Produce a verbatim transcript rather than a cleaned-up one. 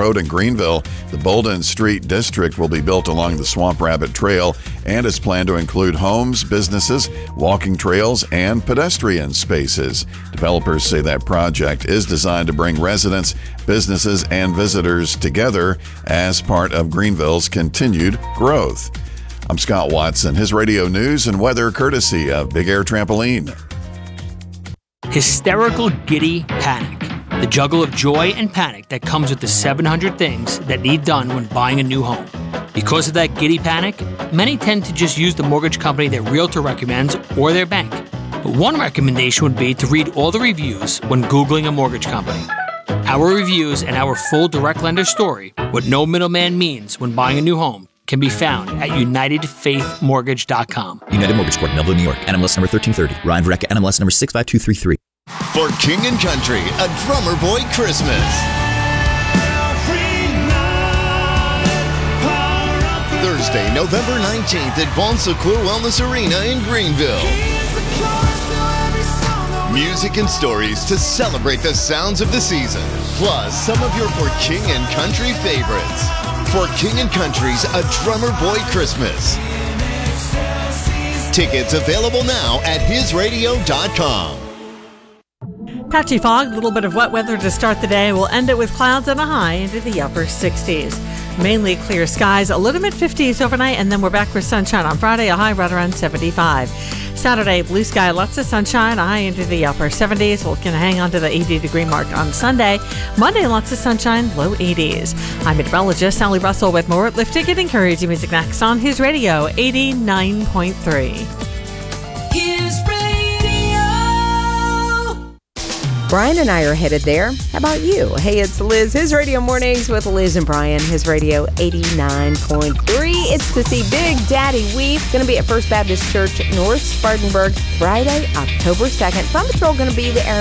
Road in Greenville. The Bolden Street District will be built along the Swamp Rabbit Trail and is planned to include homes, businesses, walking trails, and pedestrian spaces. Developers say that project is designed to bring residents, businesses, and visitors together as part of Greenville's continued growth. I'm Scott Watson. His radio news and weather courtesy of Big Air Trampoline. Hysterical, giddy panic. The juggle of joy and panic that comes with the seven hundred things that need done when buying a new home. Because of that giddy panic, many tend to just use the mortgage company their realtor recommends or their bank. But one recommendation would be to read all the reviews when Googling a mortgage company. Our reviews and our full direct lender story, what no middleman means when buying a new home, can be found at united faith mortgage dot com. United Mortgage Corp, Melville, New York. N M L S number thirteen thirty. Ryan Verrecka, N M L S number six five two three three. For King and Country, a Drummer Boy Christmas. Thursday, November nineteenth at Bon Secours Wellness Arena in Greenville. Music and stories to celebrate the sounds of the season, plus some of your For King and Country favorites. For King and Country's A Drummer Boy Christmas. Tickets available now at his radio dot com. Patchy fog, a little bit of wet weather to start the day. We'll end it with clouds and a high into the upper sixties. Mainly clear skies, a little mid fifties overnight, and then we're back with sunshine on Friday, a high right around seventy-five. Saturday, blue sky, lots of sunshine, a high into the upper seventies. We're going to hang on to the eighty degree mark on Sunday. Monday, lots of sunshine, low eighties. I'm meteorologist Sally Russell with more Lifting and Encouraging Music next on His Radio eighty-nine point three. His Radio. Brian and I are headed there. How about you? Hey, it's Liz. His Radio Mornings with Liz and Brian. His Radio eighty-nine point three. It's to see Big Daddy Weep. Going to be at First Baptist Church, North Spartanburg, Friday, October second. Fun Patrol going to be there